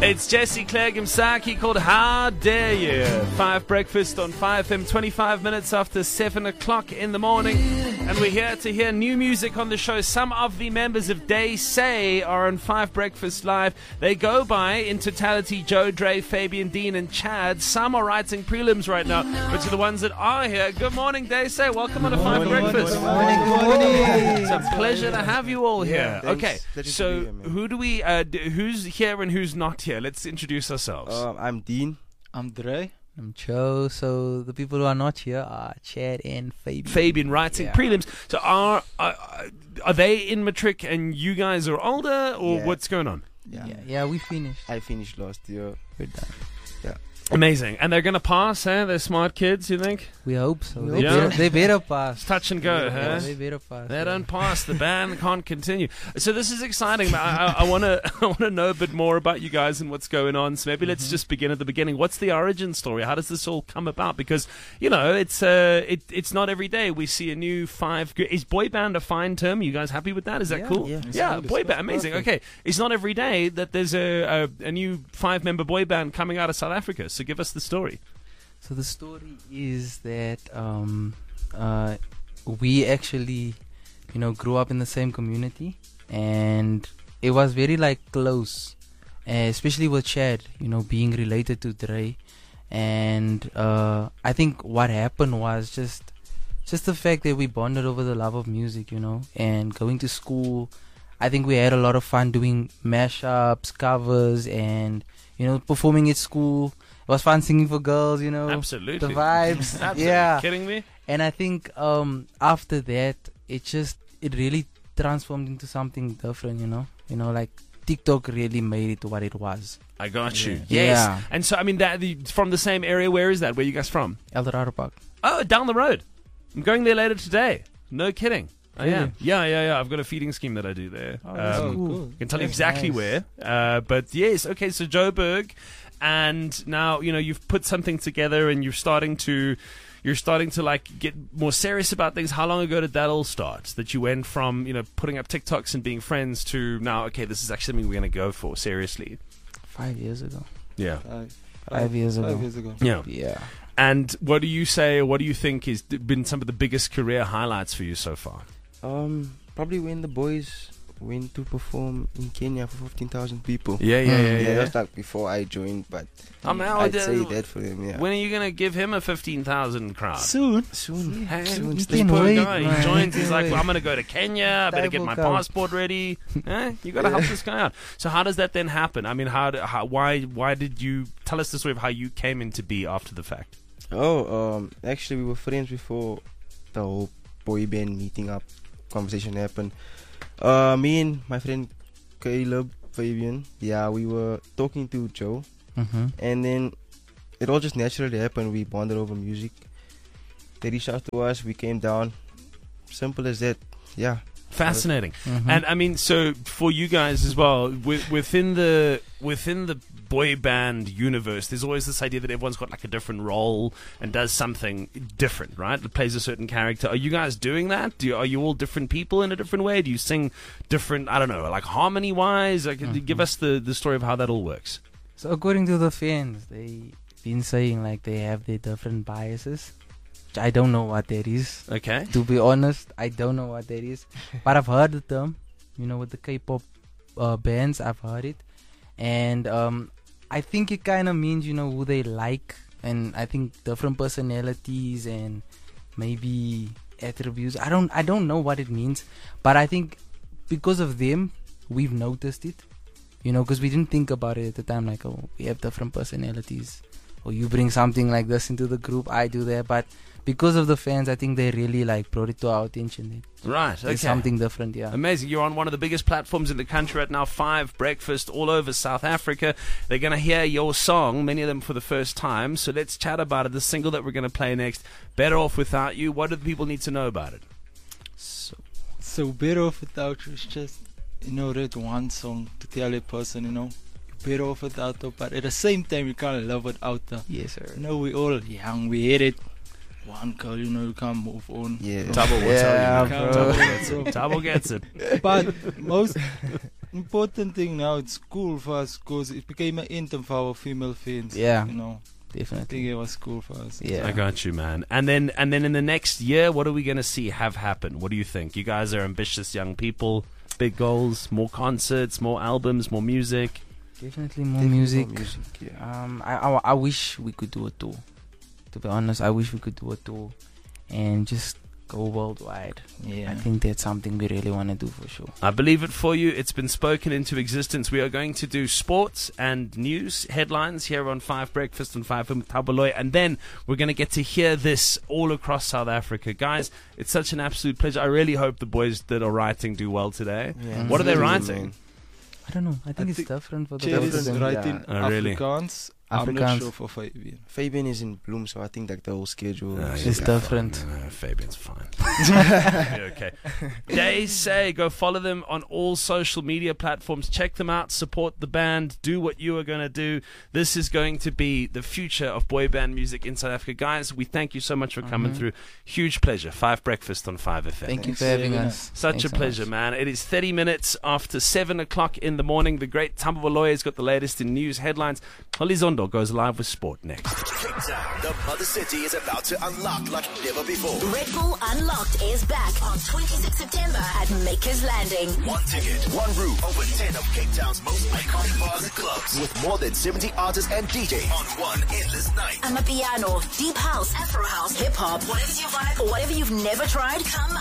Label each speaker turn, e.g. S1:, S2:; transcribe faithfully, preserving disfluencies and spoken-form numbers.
S1: It's Jesse Clegg Msaki called How Dare You. Five Breakfast on five F M, twenty-five minutes after seven o'clock in the morning. And we're here to hear new music on the show. Some of the members of Day Say are on Five Breakfast Live. They go by, in totality, Joe, Dre, Fabian, Dean, and Chad. Some are writing prelims right now, but to the ones that are here, good morning, Day Say. Welcome on to Five Breakfast.
S2: Good morning, good morning.
S1: It's a pleasure to have you all here.
S3: Yeah,
S1: okay,
S3: thanks.
S1: so
S3: Pleasure to be here, man.
S1: who do we, uh, d- who's here and who's not here? Let's introduce ourselves.
S3: Um, I'm Dean.
S2: I'm Dre.
S4: I'm Joe. So the people who are not here are Chad and Fabian.
S1: Fabian writing
S4: Yeah.
S1: prelims. So are, are are they in matric and you guys are older, or
S3: Yeah.
S1: what's going on?
S3: Yeah.
S4: Yeah, yeah, we finished.
S3: I finished last year.
S4: We're done.
S1: Amazing. And they're going to pass, huh? They're smart kids, you think?
S4: We hope so.
S3: We
S4: They,
S1: hope so.
S4: better, they better pass.
S1: It's touch and go,
S4: Yeah,
S1: huh?
S4: they better pass.
S1: They
S4: yeah.
S1: don't pass. The band can't continue. So this is exciting. I, I, I want to I want to know a bit more about you guys and what's going on. So maybe let's just begin at the beginning. What's the origin story? How does this all come about? Because you know it's uh it, it's not every day we see a new five. Is boy band a fine term? You guys happy with that? Is that
S4: Yeah,
S1: cool?
S3: yeah.
S1: yeah
S2: It's
S1: boy
S2: good.
S1: band, amazing.
S3: Perfect.
S1: Okay, it's not every day that there's a, a a new five member boy band coming out of South Africa. So give us the story.
S4: So the story is that um, uh, we actually, you know, grew up in the same community, and it was very like close, uh, especially with Chad, you know, being related to Dre, and uh, I think what happened was just, just the fact that we bonded over the love of music, you know, and going to school. I think we had a lot of fun doing mashups, covers, and you know, performing at school. It was fun singing for girls, you know.
S1: Absolutely.
S4: The vibes.
S1: Absolutely.
S4: Yeah.
S1: Kidding me?
S4: And I think um, after that, it just, it really transformed into something different, you know. You know, like TikTok really made it to what it was.
S1: I got you.
S4: Yeah.
S1: Yes.
S4: Yeah.
S1: And so I mean that the, from the same area. Where is that? Where are you guys from?
S4: Eldorado Park.
S1: Oh, down the road. I'm going there later today. No kidding. I
S4: Really?
S1: am. Yeah, yeah, yeah. I've got a feeding scheme that I do there.
S2: Oh, that's
S1: Um,
S2: cool.
S1: I can tell you
S4: That's
S1: exactly
S4: nice.
S1: where. Uh, but yes, okay. So Joburg, and now you know you've put something together, and you're starting to, you're starting to like get more serious about things. How long ago did that all start? That you went from you know putting up TikToks and being friends to now, okay, this is actually something we're going to go for seriously.
S4: Five years ago.
S1: Yeah.
S2: Five,
S4: Five years ago.
S2: Five years ago.
S1: Yeah.
S4: Yeah.
S1: And what do you say? What do you think has d- been some of the biggest career highlights for you so far?
S3: Um, probably when the boys went to perform in Kenya for fifteen thousand people.
S1: Yeah, yeah,
S4: Mm.
S1: yeah, yeah.
S3: that's like before I joined, but
S1: I mean,
S3: I'd
S1: I-
S3: say that for them. Yeah.
S1: When are you going to give him a fifteen thousand crowd?
S2: Soon.
S3: Soon,
S1: Hey,
S3: soon.
S1: this
S4: you can
S1: poor
S4: wait,
S1: guy, he
S4: man.
S1: joins,
S4: You
S1: he's
S4: can
S1: like,
S4: wait.
S1: well, I'm going to go to Kenya, I better
S4: Time
S1: get
S4: will
S1: my
S4: come.
S1: passport ready. eh? You got to help this guy out. So how does that then happen? I mean, how, do- how why why did you, tell us the story of how you came into be after the fact.
S3: Oh, um, actually, we were friends before the whole boy band meeting up conversation happened. Uh, me and my friend Caleb Fabian, yeah, we were talking to Joe,
S4: Mm-hmm.
S3: and then it all just naturally happened. We bonded over music. They reached out to us. We came down. Simple as that. Yeah.
S1: Fascinating.
S4: Mm-hmm.
S1: And I mean, so for you guys as well, wi- within the within the boy band universe, there's always this idea that everyone's got like a different role and does something different, right? That plays a certain character. Are you guys doing that? Do you, are you all different people in a different way? Do you sing different? I don't know, like harmony wise. Like,
S4: Mhm.
S1: give us the the story of how that all works.
S4: So according to the fans, they been saying like they have their different biases. Which I don't know what that is.
S1: Okay.
S4: To be honest, I don't know what that is. But I've heard the term, you know, with the K-pop uh, bands, I've heard it. And um, I think it kind of means, you know, who they like. And I think different personalities and maybe attributes. I don't, I don't know what it means. But I think because of them, we've noticed it. You know, because we didn't think about it at the time. Like, oh, we have different personalities. Or you bring something like this into the group, I do that. But because of the fans, I think they really like brought it to our attention.
S1: Right. Okay.
S4: There's something different, yeah.
S1: Amazing. You're on one of the biggest platforms in the country right now, Five Breakfast, all over South Africa. They're going to hear your song, many of them for the first time. So let's chat about it. The single that we're going to play next, Better Off Without You. What do the people need to know about it?
S4: So,
S2: So Better Off Without You is just, you know, that one song to tell a person, you know, you're better off without her, but at the same time you can't love without her.
S4: yes, sir.
S2: You know, we all young, we hate it. One girl, you know, you can't move on.
S3: Yeah.
S1: Double will
S4: Yeah,
S1: tell you.
S4: bro.
S1: Double gets it. Double gets it.
S2: But most important thing now, it's cool for us because it became an anthem for our female fans.
S4: Yeah.
S2: You know, I
S4: Definitely.
S2: think it was cool for us.
S4: Yeah.
S1: I got you, man. And then, and then in the next year, what are we going to see have happen? What do you think? You guys are ambitious young people, big goals, more concerts, more albums, more music.
S4: Definitely more
S3: Definitely
S4: music.
S3: more music, yeah.
S4: Um, I, I I wish we could do a tour. To be honest, I wish we could do a tour and just go worldwide.
S2: Yeah.
S4: I think that's something we really want to do for sure.
S1: I believe it for you. It's been spoken into existence. We are going to do sports and news headlines here on Five Breakfast and Five with Thabo Loyi, and then we're going to get to hear this all across South Africa. Guys, it's such an absolute pleasure. I really hope the boys that are writing do well today.
S3: Yeah.
S1: What are they
S3: Yeah,
S1: writing?
S3: man.
S4: I don't know. I think
S2: I
S4: it's
S2: think
S4: different for the
S2: Chad
S4: both of
S2: is
S4: them.
S2: writing
S1: Oh, really?
S2: Afrikaans. I'm not
S4: Afrikaans.
S2: sure for Fabian.
S3: Fabian is in Bloom, so I think like the whole schedule.
S1: Uh,
S3: is
S4: It's
S1: yeah,
S4: different.
S1: fine. Uh, Fabian's fine. Yeah, okay. They say go follow them on all social media platforms. Check them out. Support the band. Do what you are going to do. This is going to be the future of boy band music in South Africa. Guys, we thank you so much for coming
S4: Mhm.
S1: through. Huge pleasure. Five Breakfast on Five F M.
S4: Thank you
S2: Thanks
S4: for
S2: for
S4: having
S2: having
S4: us.
S1: Such
S4: Thanks
S1: a
S4: so
S1: pleasure,
S4: much.
S1: man. It is thirty minutes after seven o'clock in the morning. The great Thabo Loyi has got the latest in news headlines. Holly Zondo goes live with sport next.
S5: Cape Town, the mother city, is about to unlock like never before.
S6: Red Bull Unlocked is back on twenty-sixth September at Makers Landing.
S5: One ticket, one room, over ten of Cape Town's most iconic bars and clubs, with more than seventy artists and D Js on one endless night.
S6: Amapiano, deep house, Afro house, hip hop, whatever's your vibe or whatever you've never tried, come